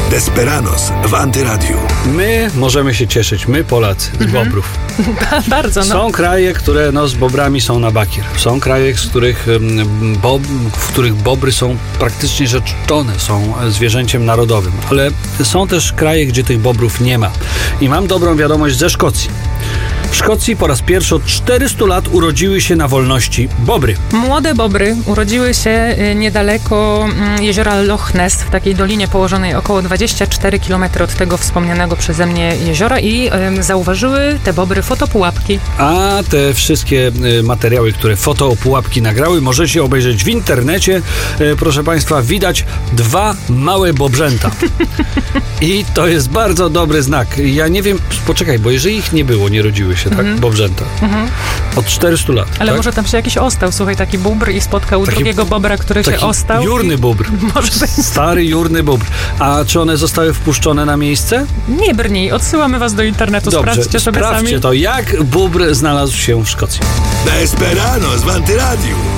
Desperados w Antyradiu. My możemy się cieszyć, my Polacy, z bobrów. Bardzo, Są kraje, które z bobrami są na bakier. Są kraje, w których bobry są praktycznie rzecz czczone, są zwierzęciem narodowym. Ale są też kraje, gdzie tych bobrów nie ma. I mam dobrą wiadomość ze Szkocji. W Szkocji po raz pierwszy od 400 lat urodziły się na wolności bobry. Młode bobry urodziły się niedaleko jeziora Loch Ness, w takiej dolinie położonej około 24 km od tego wspomnianego przeze mnie jeziora i zauważyły te bobry fotopułapki. A te wszystkie materiały, które fotopułapki nagrały, możecie obejrzeć w internecie. Proszę Państwa, widać 2 małe bobrzęta. I to jest bardzo dobry znak. Ja nie wiem, poczekaj, bo jeżeli ich nie było, nie rodziły się, tak? Bobrzęta. Od 400 lat. Ale tak? może tam się jakiś ostał, słuchaj, taki bóbr i spotkał drugiego bobra, który się ostał. Jurny bóbr. Może być. Stary jurny bóbr. A czy one zostały wpuszczone na miejsce? Nie brnij, odsyłamy was do internetu, Dobrze, sprawdźcie sobie sprawdźcie sami. to, jak bóbr znalazł się w Szkocji. Desperados w Antyradiu.